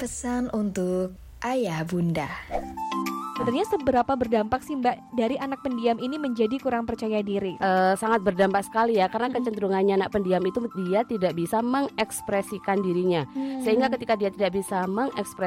Pesan untuk ayah bunda. Sebenarnya seberapa berdampak sih Mbak dari anak pendiam ini menjadi kurang percaya diri? Sangat berdampak sekali ya, karena kecenderungannya anak pendiam itu dia tidak bisa mengekspresikan dirinya. Sehingga ketika dia tidak bisa mengekspresikan